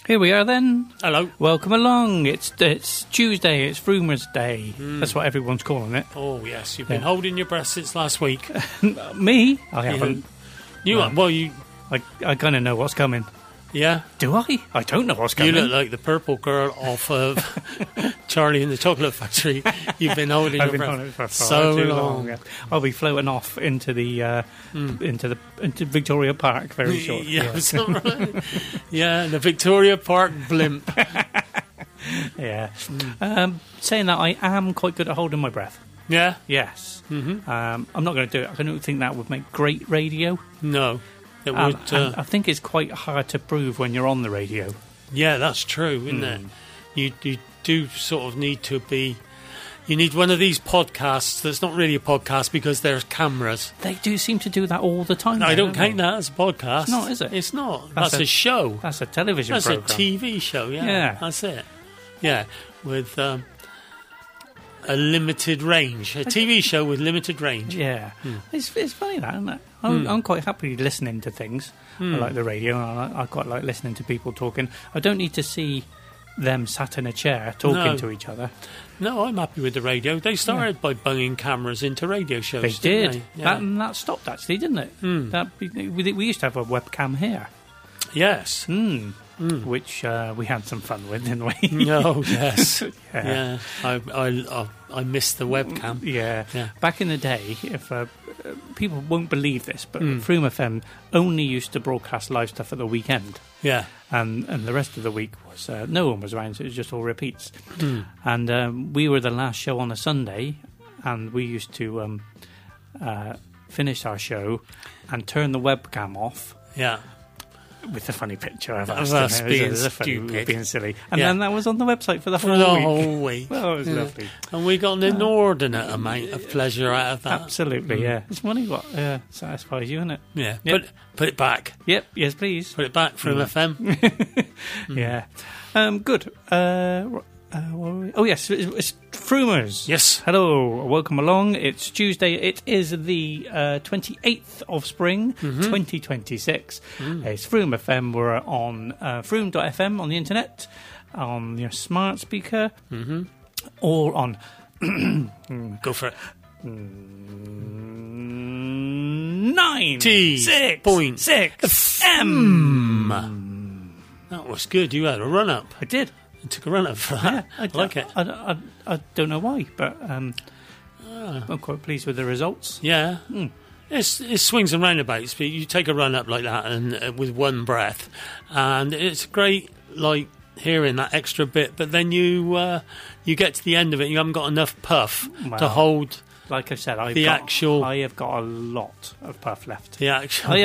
Here we are then. Hello. Welcome along. It's Tuesday. It's Frumer's Day. That's what everyone's calling it. Oh, yes. You've been holding your breath since last week. Me? I haven't. I kind of know what's coming. Yeah? Do I? I don't know what's coming. You look like the purple girl off of Charlie and the Chocolate Factory. You've been holding your breath for so too long. Yeah. I'll be floating off into the into Victoria Park very shortly. Yes, right. Yeah, the Victoria Park blimp. Yeah. Saying that, I am quite good at holding my breath. Yeah? Yes. Mm-hmm. I'm not going to do it. I don't think that would make great radio. No. It would. I think it's quite hard to prove when you're on the radio. Yeah, that's true, isn't it? You do sort of need to be... You need one of these podcasts that's not really a podcast because there's cameras. They do seem to do that all the time. I don't count that as a podcast. It's not, is it? It's not. That's a show. That's a television program. That's a TV show, yeah. That's it. Yeah, with a limited range. A TV show with limited range. Yeah. It's funny that, isn't it? I'm quite happy listening to things. I like the radio, and I quite like listening to people talking. I don't need to see them sat in a chair talking to each other. No, I'm happy with the radio. They started by bunging cameras into radio shows. They did. They? Yeah. That stopped, actually, didn't it? We used to have a webcam here. Yes. Which we had some fun with, didn't we? Oh, yes. Yeah. I missed the webcam. Yeah. Back in the day, if people won't believe this, but Frume FM only used to broadcast live stuff at the weekend. Yeah. And the rest of the week was no one was around, so it was just all repeats. And we were the last show on a Sunday, and we used to finish our show and turn the webcam off. Yeah. With a funny picture of us being stupid. Being silly. And then that was on the website for the whole week. Well, it was lovely. And we got an inordinate amount of pleasure out of that. Absolutely, yeah. It's money what satisfies you, isn't it? Yeah. Yep. Put it back. Yep, yes, please. Put it back from FM. Yeah. Good. Yes, it's Frumers. Yes. Hello, welcome along. It's Tuesday. It is the 28th of spring, 2026. It's Frume FM. We're on frume.fm on the internet, on your smart speaker, or on... Go for it. 96.6 FM. That was good. You had a run-up. I did. Took a run up for that. Yeah, I like it. I don't know why, but I'm quite pleased with the results. Yeah. It swings and roundabouts, but you take a run up like that and with one breath, and it's great, like hearing that extra bit. But then you get to the end of it, and you haven't got enough puff to hold. Like I said, I have got a lot of puff left. The actual.